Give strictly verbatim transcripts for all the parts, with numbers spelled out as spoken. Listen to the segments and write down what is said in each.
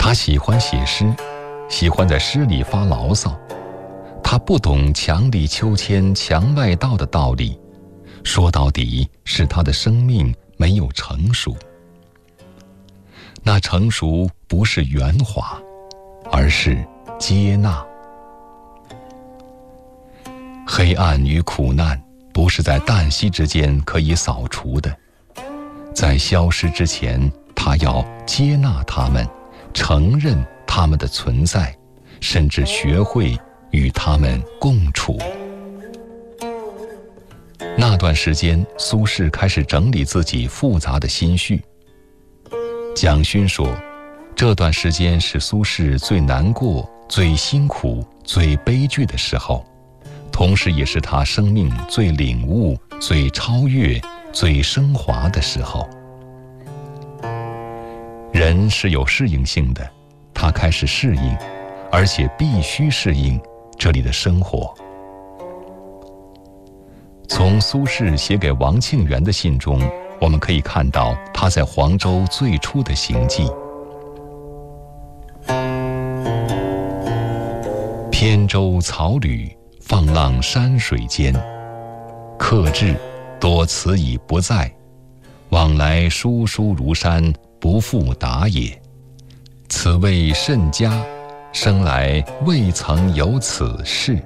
他喜欢写诗，喜欢在诗里发牢骚。他不懂墙里秋千墙外道的道理，说到底是他的生命没有成熟。那成熟不是圆滑，而是接纳。黑暗与苦难不是在旦夕之间可以扫除的，在消失之前，他要接纳他们，承认他们的存在，甚至学会与他们共处。那段时间，苏轼开始整理自己复杂的心绪。蒋勋说，这段时间是苏轼最难过、最辛苦、最悲剧的时候，同时也是他生命最领悟、最超越、最升华的时候。人是有适应性的，他开始适应，而且必须适应这里的生活。从苏轼写给王庆元的信中，我们可以看到他在黄州最初的行迹。扁舟草履，放浪山水间。客至，多此已不在。往来疏疏如山，不复达也。此谓甚佳，生来未曾有此事。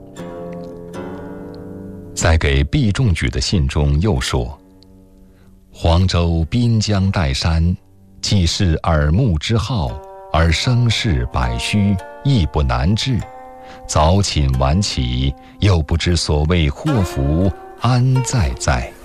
在给毕仲举的信中又说，黄州滨江带山，既是耳目之好，而声势百虚，亦不难治。早寝晚起，又不知所谓祸福安在在。